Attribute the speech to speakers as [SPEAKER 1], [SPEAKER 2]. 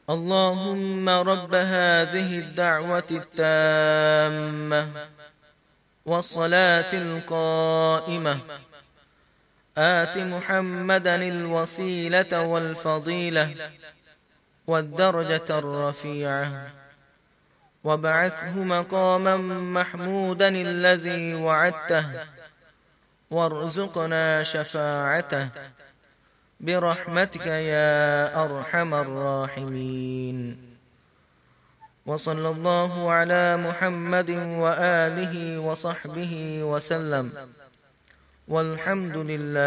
[SPEAKER 1] اللهم رب هذه الدعوة التامة والصلاة القائمة آت محمدا الوسيلة والفضيلة والدرجة الرفيعة وابعثه مقاما محمودا الذي وعدته وارزقنا شفاعته برحمتك يا أرحم الراحمين. وصلى الله على محمد وآله وصحبه وسلم، والحمد لله.